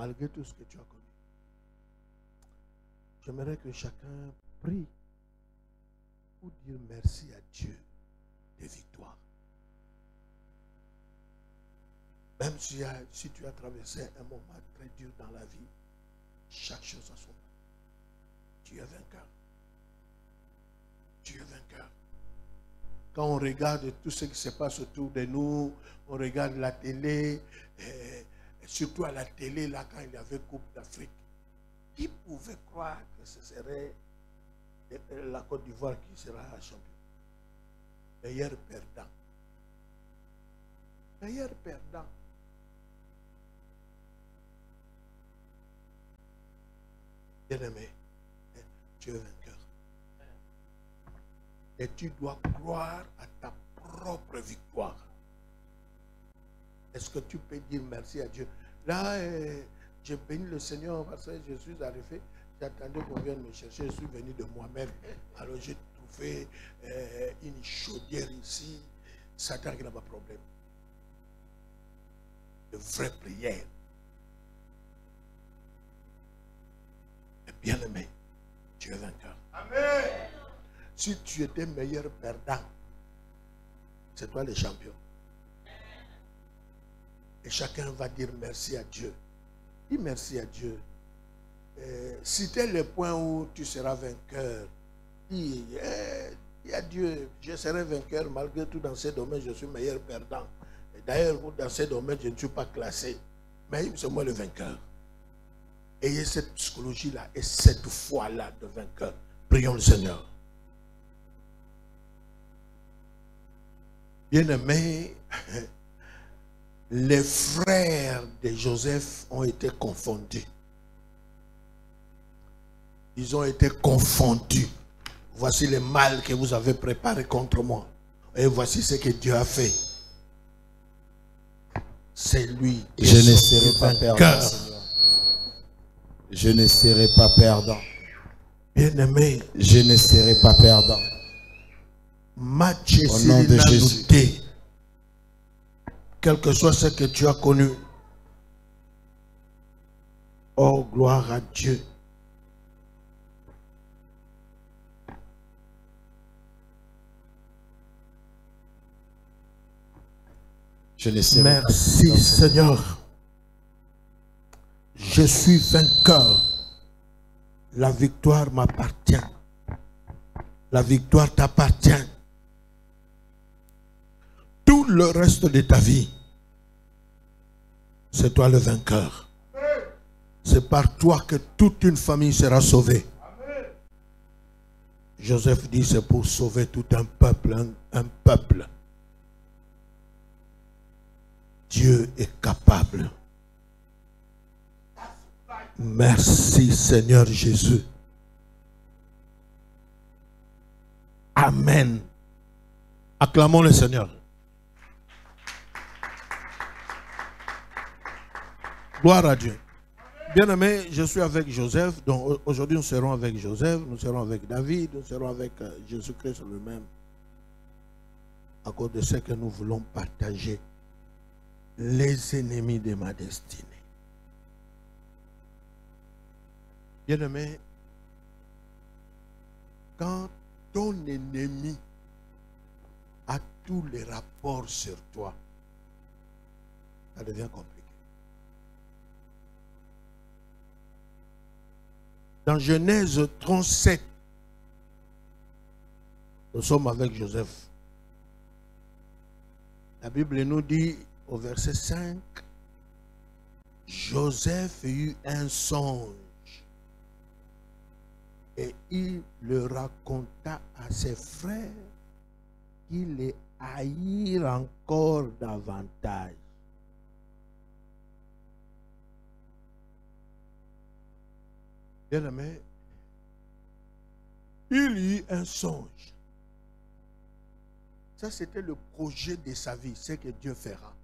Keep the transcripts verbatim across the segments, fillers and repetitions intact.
malgré tout ce que tu as connu. J'aimerais que chacun prie pour dire merci à Dieu des victoires. Même si, si tu as traversé un moment très dur dans la vie, chaque chose a son temps. Tu es vainqueur. Tu es vainqueur. Quand on regarde tout ce qui se passe autour de nous, on regarde la télé, et surtout à la télé, là, quand il y avait Coupe d'Afrique, qui pouvait croire que ce serait la Côte d'Ivoire qui sera champion? Meilleur perdant. Meilleur perdant. Bien-aimé, tu es vainqueur. Et tu dois croire à ta propre victoire. Est-ce que tu peux dire merci à Dieu? Là, euh, j'ai béni le Seigneur parce que je suis arrivé. J'attendais qu'on vienne me chercher. Je suis venu de moi-même. Alors j'ai trouvé euh, une chaudière ici. Satan qui n'a pas de problème. De vraie prière. Bien-aimé, tu es vainqueur. Amen. Si tu étais meilleur perdant, c'est toi le champion. Et chacun va dire merci à Dieu. Dis merci à Dieu. Euh, citez le point où tu seras vainqueur. Dis, eh, dis à Dieu, je serai vainqueur malgré tout dans ces domaines, je suis meilleur perdant. Et d'ailleurs, dans ces domaines, je ne suis pas classé. Mais c'est moi le vainqueur. Ayez cette psychologie-là et cette foi-là de vainqueur. Prions le Seigneur. Bien-aimés, les frères de Joseph ont été confondus. Ils ont été confondus. Voici le mal que vous avez préparé contre moi. Et voici ce que Dieu a fait. C'est lui qui Je est ne serai pas perdant, Seigneur. Je ne serai pas perdant. Bien-aimé, je ne serai pas perdant. Au nom de Jésus. Quel que soit ce que tu as connu. Oh, gloire à Dieu. Je ne serai Merci pas Seigneur. Je suis vainqueur. La victoire m'appartient. La victoire t'appartient. Tout le reste de ta vie, c'est toi le vainqueur. C'est par toi que toute une famille sera sauvée. Joseph dit, c'est pour sauver tout un peuple, un, un peuple. Dieu est capable. Merci Seigneur Jésus. Amen. Acclamons le Seigneur. Gloire à Dieu. Bien-aimé, je suis avec Joseph. Donc aujourd'hui, nous serons avec Joseph, nous serons avec David, nous serons avec Jésus-Christ lui-même. À cause de ce que nous voulons partager. Les ennemis de ma destinée. Bien-aimé, quand ton ennemi a tous les rapports sur toi, ça devient compliqué. Dans Genèse trente-sept, nous sommes avec Joseph. La Bible nous dit au verset cinq, Joseph eut un songe et il le raconta à ses frères qui les haïrent encore davantage. Bien-aimé, il eut un songe. Ça, c'était le projet de sa vie, ce que Dieu fera.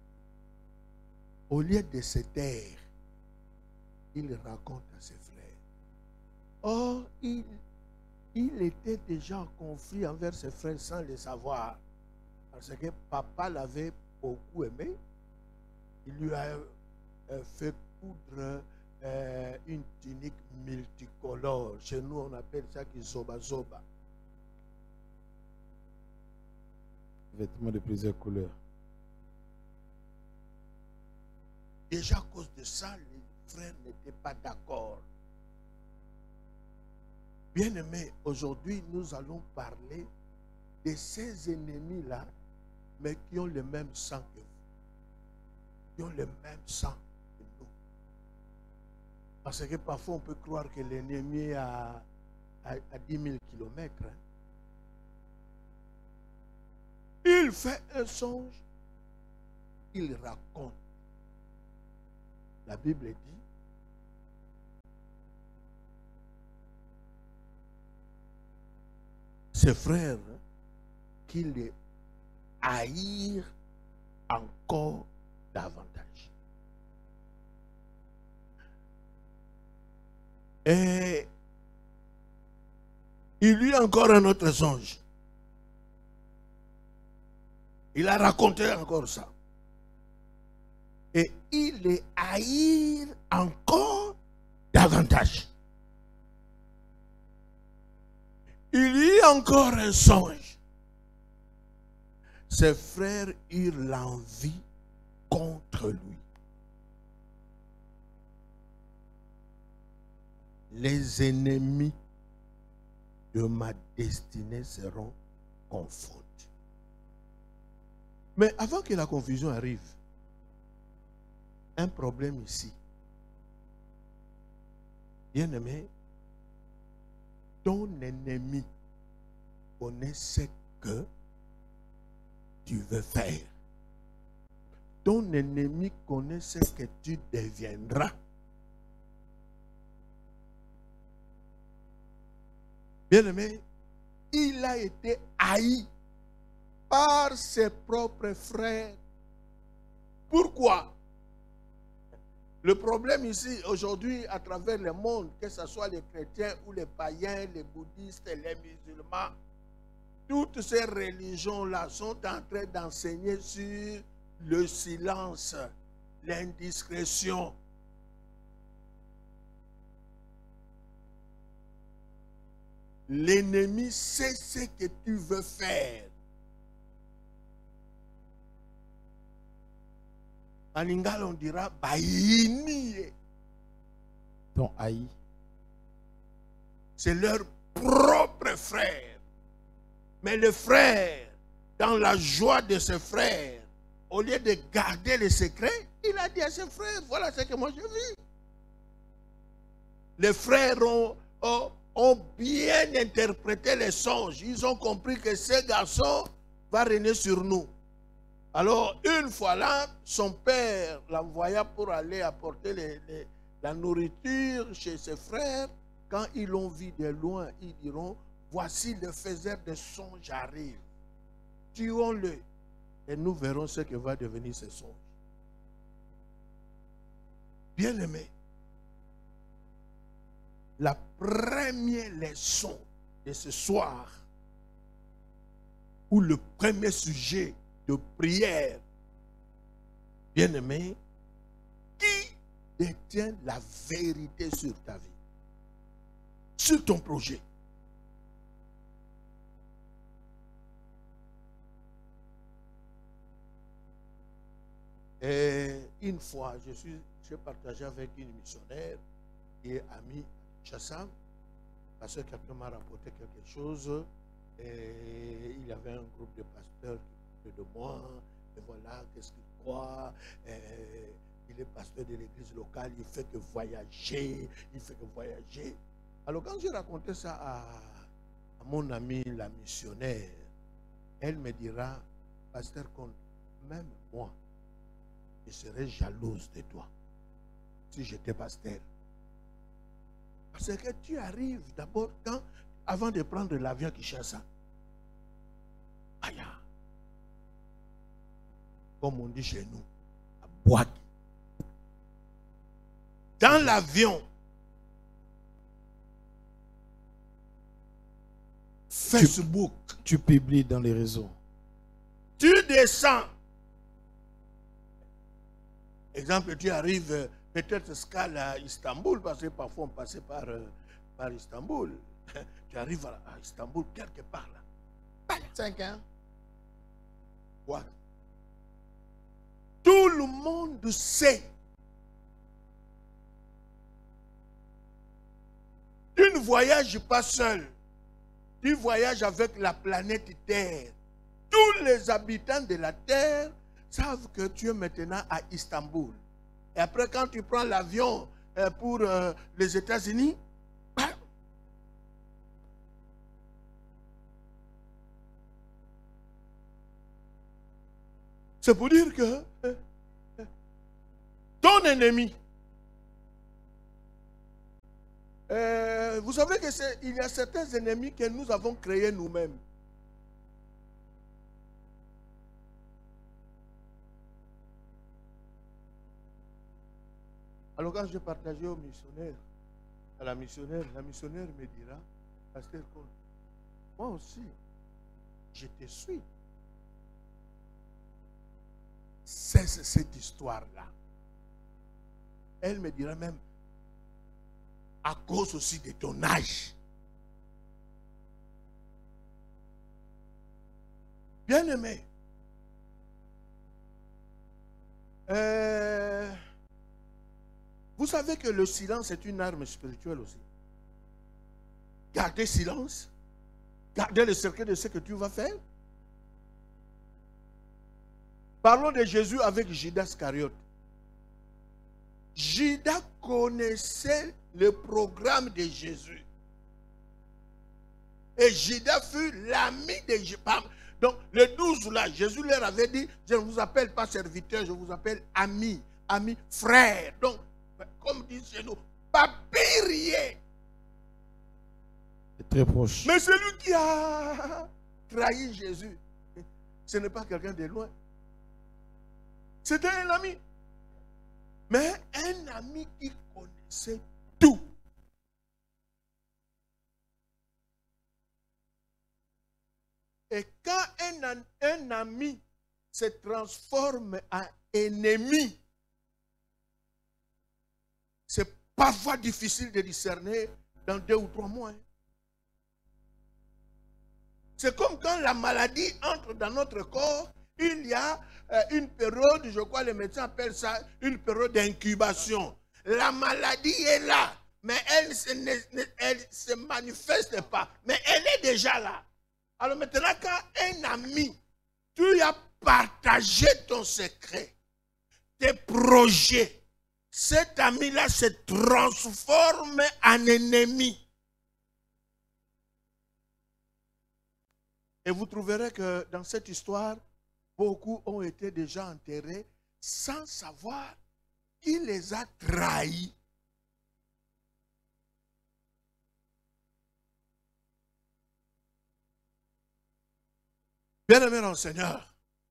Au lieu de se taire, il raconte à ses frères. Or, il, il était déjà en conflit envers ses frères sans le savoir. Parce que papa l'avait beaucoup aimé. Il lui a fait coudre euh, une tunique multicolore. Chez nous, on appelle ça qui zoba zoba. Vêtements de plusieurs couleurs. Déjà à cause de ça, les frères n'étaient pas d'accord. Bien-aimés, aujourd'hui, nous allons parler de ces ennemis-là, mais qui ont le même sang que vous. Qui ont le même sang que nous. Parce que parfois, on peut croire que l'ennemi est à, à, à dix mille kilomètres. Hein. Il fait un songe, il raconte. La Bible dit, ses frères qui les haïrent encore davantage. Et il lui a encore un autre songe. Il a raconté encore ça. Et il les haïr encore davantage. Il y a encore un songe. Ses frères eurent l'envie contre lui. Les ennemis de ma destinée seront confondus. Mais avant que la confusion arrive, un problème ici. Bien-aimé, ton ennemi connaît ce que tu veux faire. Ton ennemi connaît ce que tu deviendras. Bien-aimé, il a été haï par ses propres frères. Pourquoi? Le problème ici, aujourd'hui, à travers le monde, que ce soit les chrétiens ou les païens, les bouddhistes, les musulmans, toutes ces religions-là sont en train d'enseigner sur le silence, l'indiscrétion. L'ennemi sait ce que tu veux faire. En lingala, on dira Baïni. Ton haï. C'est leur propre frère. Mais le frère, dans la joie de ses frères, au lieu de garder le secret, il a dit à ses frères, voilà ce que moi je vis. Les frères ont, ont, ont bien interprété les songes. Ils ont compris que ce garçon va régner sur nous. Alors, une fois là, son père l'envoya pour aller apporter les, les, la nourriture chez ses frères. Quand ils l'ont vu de loin, ils diront, voici le faiseur de songes arrive. Tuons-le et nous verrons ce que va devenir ce songe. Bien-aimé, la première leçon de ce soir, ou le premier sujet de prière, bien-aimé, qui détient la vérité sur ta vie, sur ton projet? Et une fois, je suis, j'ai partagé avec une missionnaire qui est amie Chassam, parce que quelqu'un m'a rapporté quelque chose, et il y avait un groupe de pasteurs qui parlaient de moi, et voilà, qu'est-ce qu'il croit, et il est pasteur de l'église locale, il fait que voyager, il fait que voyager. Alors quand j'ai raconté ça à, à mon amie, la missionnaire, elle me dira, pasteur Comte, même moi, je serais jalouse de toi si j'étais pasteur. Parce que tu arrives d'abord quand, avant de prendre l'avion qui chasse ça. Aïe. Comme on dit chez nous, à boîte. Dans l'avion, Facebook. Tu, tu publies dans les réseaux. Tu descends. Exemple, tu arrives peut-être escale à Istanbul, parce que parfois on passait par, euh, par Istanbul. Tu arrives à, à Istanbul, quelque part là. Cinq ans. What? Tout le monde sait. Tu ne voyages pas seul. Tu voyages avec la planète Terre. Tous les habitants de la Terre savent que tu es maintenant à Istanbul. Et après, quand tu prends l'avion euh, pour euh, les États-Unis, bah, c'est pour dire que euh, euh, ton ennemi, euh, vous savez qu'il y a certains ennemis que nous avons créés nous-mêmes. Alors quand je partageais au missionnaire, à la missionnaire, la missionnaire me dira, Pasteur Cole, moi aussi, je te suis. C'est cette histoire-là. Elle me dira même, à cause aussi de ton âge. Bien-aimé, euh, vous savez que le silence est une arme spirituelle aussi. Gardez silence. Gardez le secret de ce que tu vas faire. Parlons de Jésus avec Judas Iscariote. Judas connaissait le programme de Jésus. Et Judas fut l'ami de Jésus. Donc, les douze là, Jésus leur avait dit, je ne vous appelle pas serviteur, je vous appelle ami, ami, frère. Donc, comme disent chez nous, papirier. C'est très proche. Mais celui qui a trahi Jésus, ce n'est pas quelqu'un de loin. C'était un ami. Mais un ami qui connaissait tout. Et quand un, un ami se transforme en ennemi, c'est parfois difficile de discerner dans deux ou trois mois. C'est comme quand la maladie entre dans notre corps, il y a euh, une période, je crois les médecins appellent ça une période d'incubation. La maladie est là, mais elle ne se, ne, elle se manifeste pas, mais elle est déjà là. Alors maintenant, quand un ami, tu lui as partagé ton secret, tes projets, cet ami-là se transforme en ennemi. Et vous trouverez que dans cette histoire, beaucoup ont été déjà enterrés sans savoir qui les a trahis. Bien-aimé dans le Seigneur,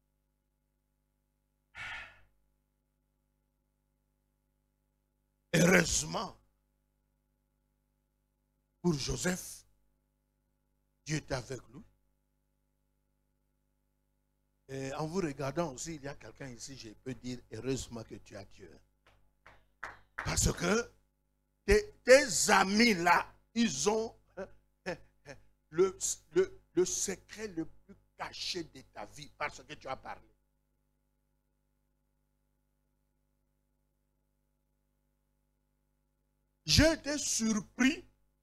heureusement, pour Joseph, Dieu était avec lui. Et en vous regardant aussi, il y a quelqu'un ici, je peux dire heureusement que tu as Dieu. Parce que tes, tes amis là, ils ont le, le, le secret le plus caché de ta vie parce que tu as parlé. J'ai été surpris.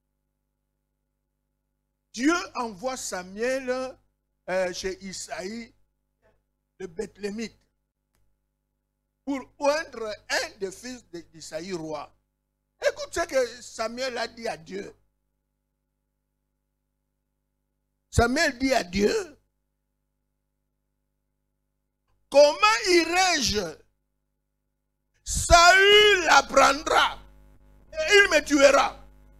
Dieu envoie Samuel euh, chez Isaïe de Bethlémite pour oindre un des fils d'Isaïe roi. Écoute ce que Samuel a dit à Dieu. Samuel dit à Dieu, comment irai-je? Saül l'apprendra et il me tuera.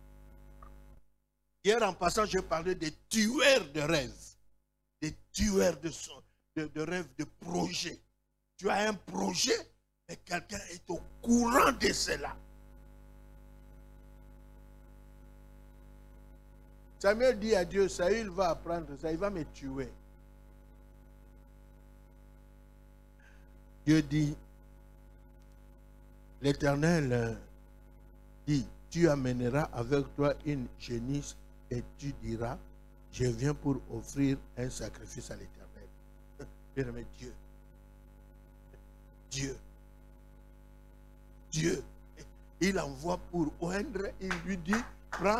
Hier en passant, j'ai parlé des tueurs de rêves, des tueurs de, son, de, de rêves, de projets. Tu as un projet, mais quelqu'un est au courant de cela. Samuel dit à Dieu, Saül va apprendre ça, il va me tuer. Dieu dit, L'Éternel dit, tu amèneras avec toi une génisse et tu diras, je viens pour offrir un sacrifice à l'Éternel. Bien-aimé Dieu. Dieu. Dieu. Il envoie pour oindre, il lui dit, prends,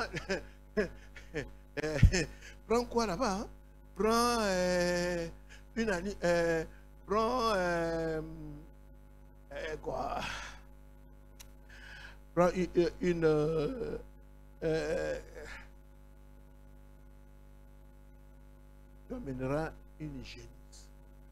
prends quoi là-bas, hein? Prends euh, une année, euh, prends euh, euh, quoi? Prends une, une euh, euh, tu amèneras une génisse.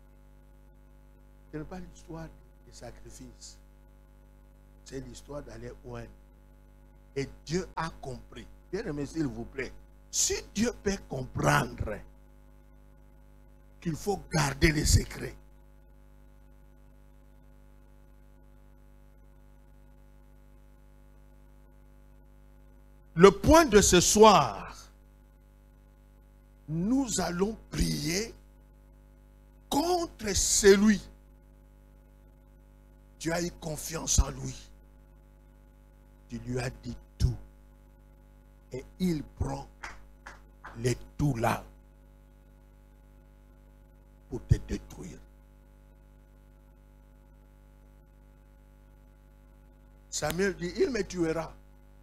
Ce n'est pas l'histoire des sacrifices. C'est l'histoire d'aller oindre. Et Dieu a compris. Bien-aimé, s'il vous plaît. Si Dieu peut comprendre qu'il faut garder les secrets, le point de ce soir, nous allons prier contre celui. Tu as eu confiance en lui. Tu lui as dit tout. Et il prend les tout là pour te détruire. Samuel dit, il me tuera.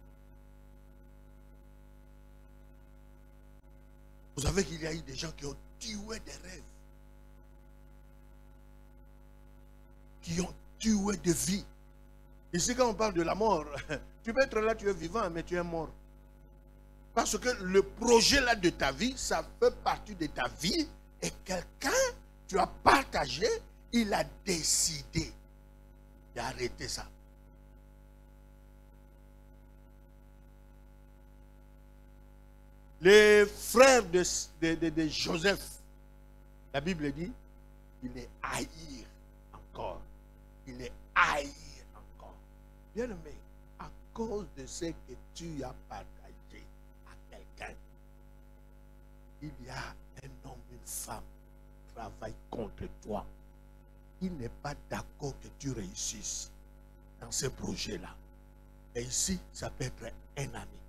Vous savez qu'il y a eu des gens qui ont tué des rêves. Qui ont tué des vies. Ici, quand on parle de la mort, tu peux être là, tu es vivant, mais tu es mort. Parce que le projet là de ta vie, ça fait partie de ta vie. Et quelqu'un, tu as partagé, il a décidé d'arrêter ça. Les frères de, de, de, de Joseph, la Bible dit, il est haïr encore. Il est haïr encore. Bien aimé, à cause de ce que tu as partagé à quelqu'un, il y a un homme, une femme qui travaille contre toi. Il n'est pas d'accord que tu réussisses dans ce projet-là. Et ici, ça peut être un ami.